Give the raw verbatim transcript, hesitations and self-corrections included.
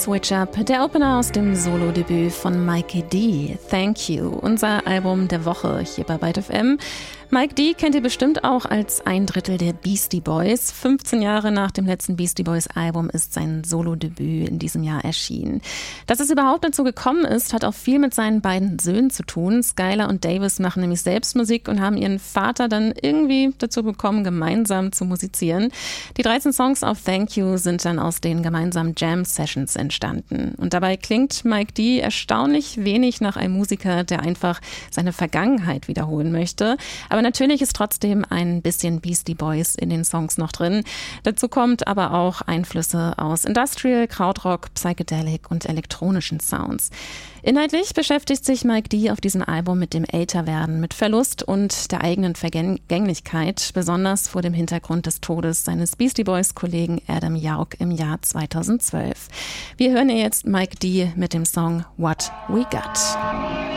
Switch Up, der Opener aus dem Solo-Debüt von Mike D. Thank You, unser Album der Woche hier bei Byte F M. Mike D. kennt ihr bestimmt auch als ein Drittel der Beastie Boys. fünfzehn Jahre nach dem letzten Beastie Boys Album ist sein Solo-Debüt in diesem Jahr erschienen. Dass es überhaupt dazu gekommen ist, hat auch viel mit seinen beiden Söhnen zu tun. Skylar und Davis machen nämlich selbst Musik und haben ihren Vater dann irgendwie dazu bekommen, gemeinsam zu musizieren. Die dreizehn Songs auf Thank You sind dann aus den gemeinsamen Jam-Sessions entstanden. Und dabei klingt Mike D. erstaunlich wenig nach einem Musiker, der einfach seine Vergangenheit wiederholen möchte. Aber natürlich ist trotzdem ein bisschen Beastie Boys in den Songs noch drin. Dazu kommt aber auch Einflüsse aus Industrial, Krautrock, Psychedelic und elektronischen Sounds. Inhaltlich beschäftigt sich Mike D. auf diesem Album mit dem Älterwerden, mit Verlust und der eigenen Vergänglichkeit, besonders vor dem Hintergrund des Todes seines Beastie Boys-Kollegen Adam Yauch im Jahr zweitausendzwölf. Wir hören jetzt Mike D. mit dem Song What We Got.